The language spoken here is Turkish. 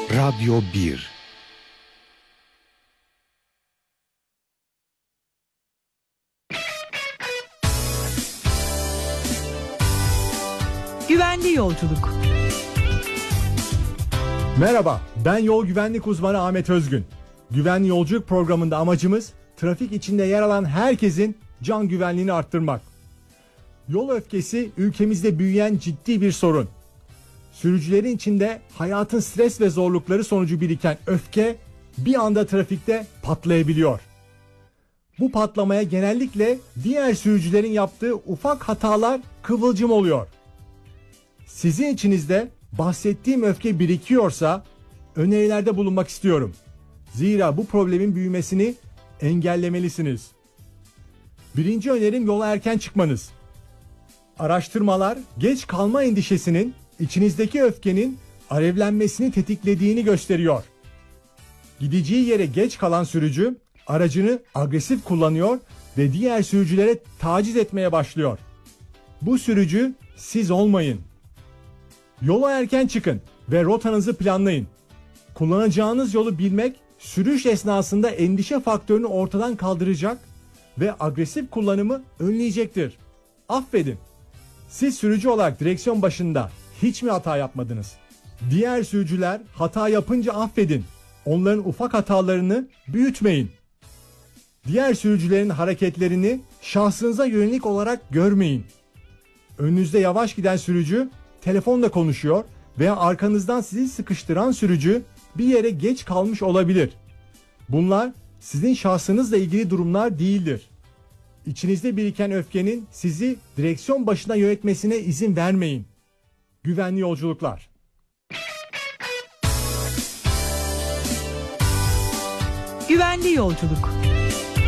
Radyo 1. Güvenli yolculuk. Merhaba, ben yol güvenlik uzmanı Ahmet Özgün. Güvenli yolculuk programında amacımız trafik içinde yer alan herkesin can güvenliğini arttırmak. Yol öfkesi ülkemizde büyüyen ciddi bir sorun. Sürücülerin içinde hayatın stres ve zorlukları sonucu biriken öfke bir anda trafikte patlayabiliyor. Bu patlamaya genellikle diğer sürücülerin yaptığı ufak hatalar kıvılcım oluyor. Sizin içinizde bahsettiğim öfke birikiyorsa önerilerde bulunmak istiyorum. Zira bu problemin büyümesini engellemelisiniz. Birinci önerim yola erken çıkmanız. Araştırmalar geç kalma endişesinin içinizdeki öfkenin alevlenmesini tetiklediğini gösteriyor. Gideceği yere geç kalan sürücü aracını agresif kullanıyor ve diğer sürücülere taciz etmeye başlıyor. Bu sürücü siz olmayın. Yola erken çıkın ve rotanızı planlayın. Kullanacağınız yolu bilmek sürüş esnasında endişe faktörünü ortadan kaldıracak ve agresif kullanımı önleyecektir. Affedin. Siz sürücü olarak direksiyon başında hiç mi hata yapmadınız? Diğer sürücüler hata yapınca affedin. Onların ufak hatalarını büyütmeyin. Diğer sürücülerin hareketlerini şahsınıza yönelik olarak görmeyin. Önünüzde yavaş giden sürücü telefonla konuşuyor veya arkanızdan sizi sıkıştıran sürücü bir yere geç kalmış olabilir. Bunlar sizin şahsınızla ilgili durumlar değildir. İçinizde biriken öfkenin sizi direksiyon başına yönetmesine izin vermeyin. Güvenli yolculuklar. Güvenli yolculuk.